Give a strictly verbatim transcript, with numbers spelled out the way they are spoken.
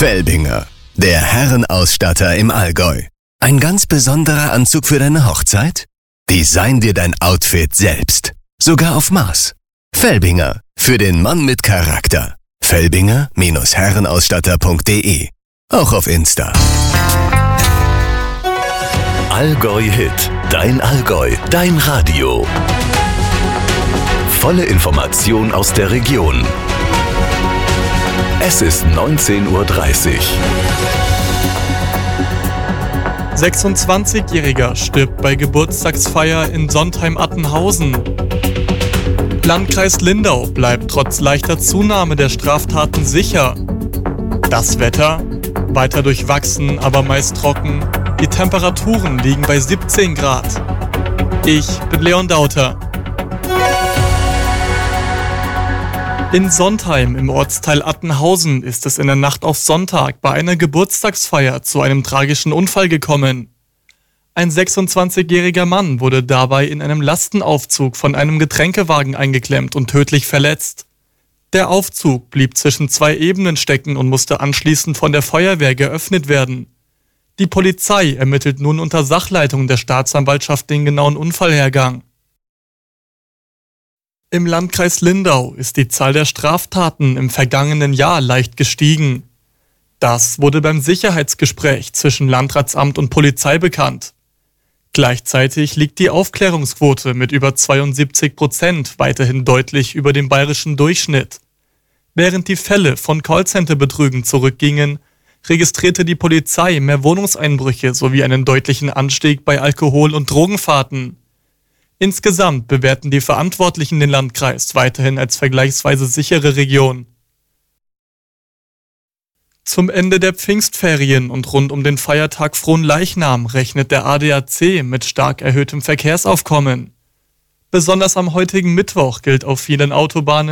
Felbinger, der Herrenausstatter im Allgäu. Ein ganz besonderer Anzug für deine Hochzeit? Design dir dein Outfit selbst. Sogar auf Maß. Felbinger, für den Mann mit Charakter. Felbinger Herrenausstatter punkt de. Auch auf Insta. Allgäu Hit. Dein Allgäu. Dein Radio. Volle Information aus der Region. Es ist neunzehn Uhr dreißig. sechsundzwanzigjähriger stirbt bei Geburtstagsfeier in Sontheim-Attenhausen. Landkreis Lindau bleibt trotz leichter Zunahme der Straftaten sicher. Das Wetter? Weiter durchwachsen, aber meist trocken. Die Temperaturen liegen bei siebzehn Grad. Ich bin Leon Dauter. In Sontheim im Ortsteil Attenhausen ist es in der Nacht auf Sonntag bei einer Geburtstagsfeier zu einem tragischen Unfall gekommen. Ein sechsundzwanzigjähriger Mann wurde dabei in einem Lastenaufzug von einem Getränkewagen eingeklemmt und tödlich verletzt. Der Aufzug blieb zwischen zwei Ebenen stecken und musste anschließend von der Feuerwehr geöffnet werden. Die Polizei ermittelt nun unter Sachleitung der Staatsanwaltschaft den genauen Unfallhergang. Im Landkreis Lindau ist die Zahl der Straftaten im vergangenen Jahr leicht gestiegen. Das wurde beim Sicherheitsgespräch zwischen Landratsamt und Polizei bekannt. Gleichzeitig liegt die Aufklärungsquote mit über zweiundsiebzig Prozent weiterhin deutlich über dem bayerischen Durchschnitt. Während die Fälle von Callcenter-Betrügen zurückgingen, registrierte die Polizei mehr Wohnungseinbrüche sowie einen deutlichen Anstieg bei Alkohol- und Drogenfahrten. Insgesamt bewerten die Verantwortlichen den Landkreis weiterhin als vergleichsweise sichere Region. Zum Ende der Pfingstferien und rund um den Feiertag Fronleichnam rechnet der A D A C mit stark erhöhtem Verkehrsaufkommen. Besonders am heutigen Mittwoch gilt auf vielen Autobahnen